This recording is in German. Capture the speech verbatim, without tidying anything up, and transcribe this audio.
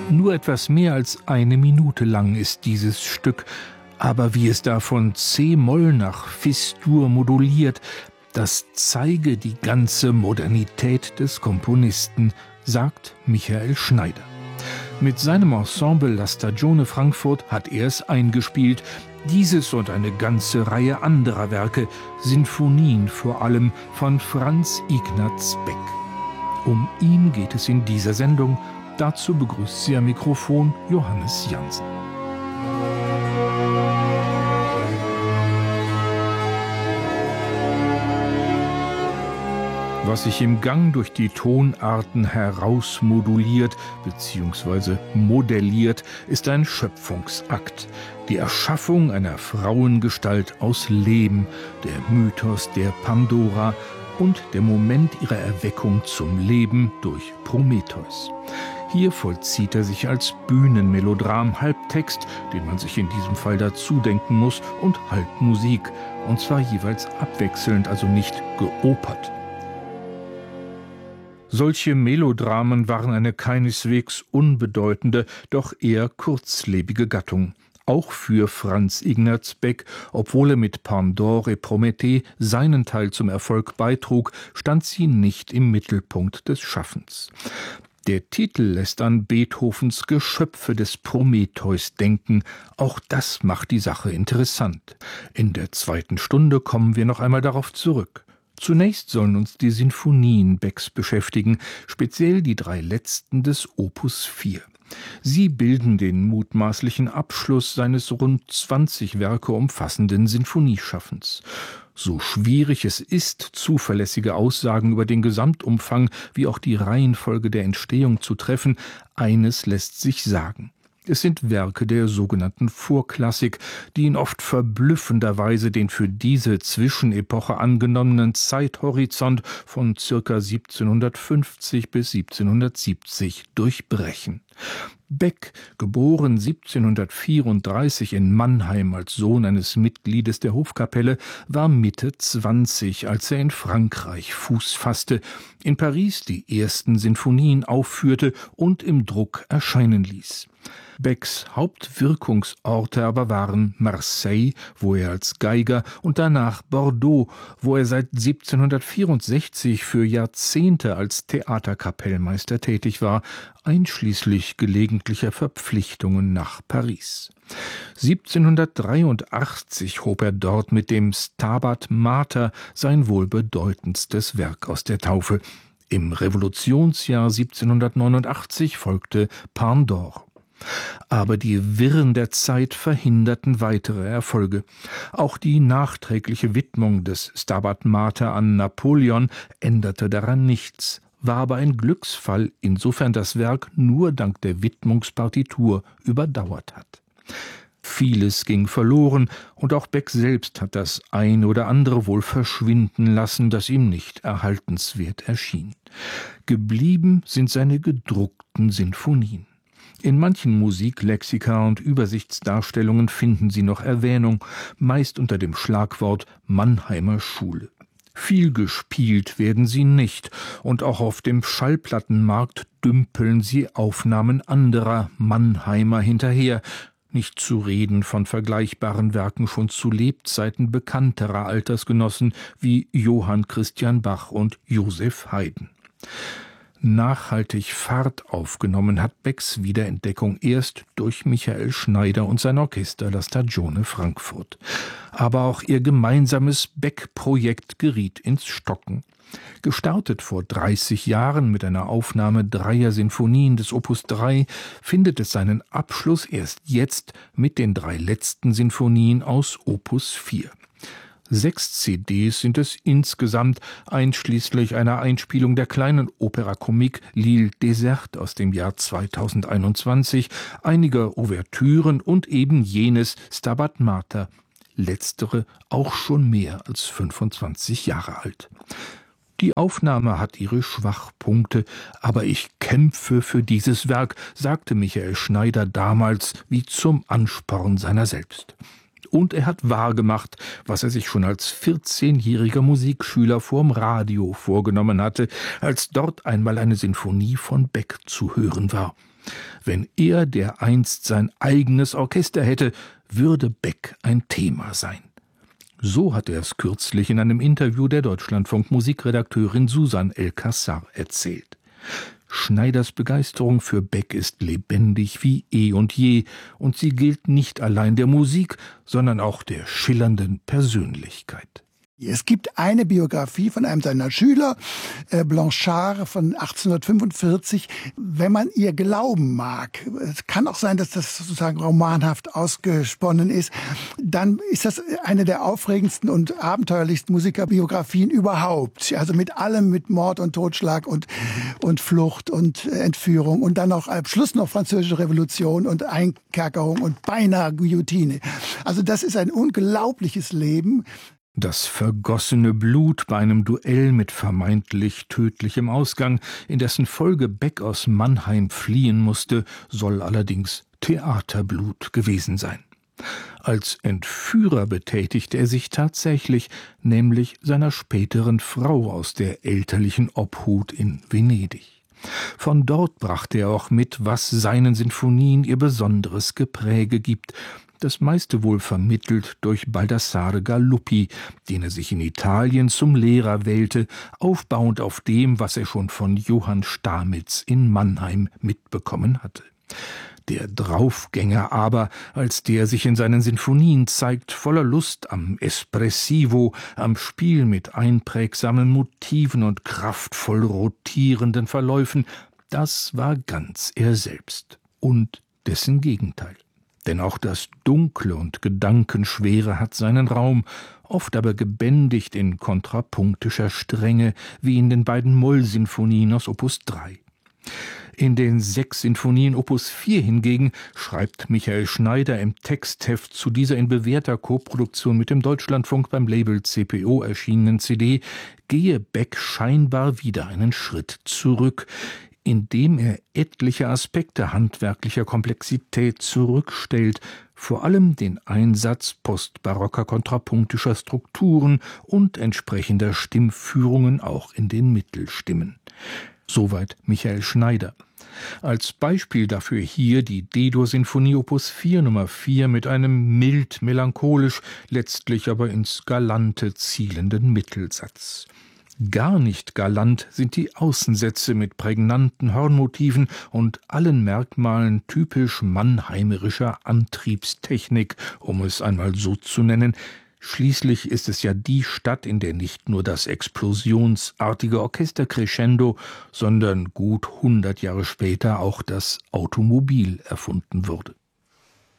Nur etwas mehr als eine Minute lang ist dieses Stück, aber wie es da von C-Moll nach Fis-Dur moduliert, das zeige die ganze Modernität des Komponisten, sagt Michael Schneider. Mit seinem Ensemble La Stagione Frankfurt hat er es eingespielt, dieses und eine ganze Reihe anderer Werke, Sinfonien vor allem von Franz Ignaz Beck. Um ihn geht es in dieser Sendung. Dazu begrüßt sie am Mikrofon Johannes Jansen. Was sich im Gang durch die Tonarten herausmoduliert bzw. modelliert, ist ein Schöpfungsakt. Die Erschaffung einer Frauengestalt aus Lehm, der Mythos der Pandora und der Moment ihrer Erweckung zum Leben durch Prometheus. Hier vollzieht er sich als Bühnenmelodram, Halbtext, den man sich in diesem Fall dazu denken muss, und Halbmusik, und zwar jeweils abwechselnd, also nicht geopert. Solche Melodramen waren eine keineswegs unbedeutende, doch eher kurzlebige Gattung. Auch für Franz Ignaz Beck, obwohl er mit Pandore et Prométhée seinen Teil zum Erfolg beitrug, stand sie nicht im Mittelpunkt des Schaffens. Der Titel lässt an Beethovens Geschöpfe des Prometheus denken. Auch das macht die Sache interessant. In der zweiten Stunde kommen wir noch einmal darauf zurück. Zunächst sollen uns die Sinfonien Becks beschäftigen, speziell die drei letzten des Opus vier. Sie bilden den mutmaßlichen Abschluss seines rund zwanzig Werke umfassenden Sinfonieschaffens. So schwierig es ist, zuverlässige Aussagen über den Gesamtumfang wie auch die Reihenfolge der Entstehung zu treffen, eines lässt sich sagen. Es sind Werke der sogenannten Vorklassik, die in oft verblüffender Weise den für diese Zwischenepoche angenommenen Zeithorizont von ca. siebzehnhundertfünfzig bis siebzehnhundertsiebzig durchbrechen. Beck, geboren siebzehnhundertvierunddreißig in Mannheim als Sohn eines Mitgliedes der Hofkapelle, war Mitte zwanzig, als er in Frankreich Fuß fasste, in Paris die ersten Sinfonien aufführte und im Druck erscheinen ließ. Becks Hauptwirkungsorte aber waren Marseille, wo er als Geiger, und danach Bordeaux, wo er seit siebzehnhundertvierundsechzig für Jahrzehnte als Theaterkapellmeister tätig war, einschließlich gelegentlicher Verpflichtungen nach Paris. siebzehnhundertdreiundachtzig hob er dort mit dem Stabat Mater sein wohl bedeutendstes Werk aus der Taufe. Im Revolutionsjahr siebzehnhundertneunundachtzig folgte Pandore. Aber die Wirren der Zeit verhinderten weitere Erfolge. Auch die nachträgliche Widmung des Stabat Mater an Napoleon änderte daran nichts, war aber ein Glücksfall, insofern das Werk nur dank der Widmungspartitur überdauert hat. Vieles ging verloren, und auch Beck selbst hat das ein oder andere wohl verschwinden lassen, das ihm nicht erhaltenswert erschien. Geblieben sind seine gedruckten Sinfonien. In manchen Musiklexika und Übersichtsdarstellungen finden sie noch Erwähnung, meist unter dem Schlagwort Mannheimer Schule. Viel gespielt werden sie nicht, und auch auf dem Schallplattenmarkt dümpeln sie Aufnahmen anderer Mannheimer hinterher, nicht zu reden von vergleichbaren Werken schon zu Lebzeiten bekannterer Altersgenossen wie Johann Christian Bach und Joseph Haydn. Nachhaltig Fahrt aufgenommen hat Becks Wiederentdeckung erst durch Michael Schneider und sein Orchester La Stagione Frankfurt. Aber auch ihr gemeinsames Beck-Projekt geriet ins Stocken. Gestartet vor dreißig Jahren mit einer Aufnahme dreier Sinfonien des Opus drei, findet es seinen Abschluss erst jetzt mit den drei letzten Sinfonien aus Opus vier. Sechs C Ds sind es insgesamt, einschließlich einer Einspielung der kleinen Opera Comique L'Île déserte aus dem Jahr zweitausendeinundzwanzig, einiger Ouvertüren und eben jenes Stabat Mater, letztere auch schon mehr als fünfundzwanzig Jahre alt. Die Aufnahme hat ihre Schwachpunkte, aber ich kämpfe für dieses Werk, sagte Michael Schneider damals wie zum Ansporn seiner selbst. Und er hat wahrgemacht, was er sich schon als vierzehnjähriger Musikschüler vorm Radio vorgenommen hatte, als dort einmal eine Sinfonie von Beck zu hören war. Wenn er dereinst sein eigenes Orchester hätte, würde Beck ein Thema sein. So hat er es kürzlich in einem Interview der Deutschlandfunk-Musikredakteurin Susan El-Kassar erzählt. Schneiders Begeisterung für Beck ist lebendig wie eh und je, und sie gilt nicht allein der Musik, sondern auch der schillernden Persönlichkeit. Es gibt eine Biografie von einem seiner Schüler, äh, Blanchard von achtzehnhundertfünfundvierzig. Wenn man ihr glauben mag, es kann auch sein, dass das sozusagen romanhaft ausgesponnen ist, dann ist das eine der aufregendsten und abenteuerlichsten Musikerbiografien überhaupt. Also mit allem, mit Mord und Totschlag und, und Flucht und Entführung und dann auch am Schluss noch Französische Revolution und Einkerkerung und beinahe Guillotine. Also das ist ein unglaubliches Leben. Das vergossene Blut bei einem Duell mit vermeintlich tödlichem Ausgang, in dessen Folge Beck aus Mannheim fliehen musste, soll allerdings Theaterblut gewesen sein. Als Entführer betätigte er sich tatsächlich, nämlich seiner späteren Frau aus der elterlichen Obhut in Venedig. Von dort brachte er auch mit, was seinen Sinfonien ihr besonderes Gepräge gibt, das meiste wohl vermittelt durch Baldassare Galuppi, den er sich in Italien zum Lehrer wählte, aufbauend auf dem, was er schon von Johann Stamitz in Mannheim mitbekommen hatte. Der Draufgänger aber, als der sich in seinen Sinfonien zeigt, voller Lust am Espressivo, am Spiel mit einprägsamen Motiven und kraftvoll rotierenden Verläufen, das war ganz er selbst und dessen Gegenteil. Denn auch das Dunkle und Gedankenschwere hat seinen Raum, oft aber gebändigt in kontrapunktischer Strenge, wie in den beiden Moll-Sinfonien aus Opus drei. In den sechs Sinfonien Opus vier hingegen schreibt Michael Schneider im Textheft zu dieser in bewährter Koproduktion mit dem Deutschlandfunk beim Label C P O erschienenen C D, gehe Beck scheinbar wieder einen Schritt zurück, indem er etliche Aspekte handwerklicher Komplexität zurückstellt, vor allem den Einsatz postbarocker kontrapunktischer Strukturen und entsprechender Stimmführungen auch in den Mittelstimmen. Soweit Michael Schneider. Als Beispiel dafür hier die D-Dur-Sinfonie Opus vier Nummer vier mit einem mild melancholisch, letztlich aber ins Galante zielenden Mittelsatz. Gar nicht galant sind die Außensätze mit prägnanten Hornmotiven und allen Merkmalen typisch mannheimerischer Antriebstechnik, um es einmal so zu nennen. Schließlich ist es ja die Stadt, in der nicht nur das explosionsartige Orchestercrescendo, sondern gut hundert Jahre später auch das Automobil erfunden wurde.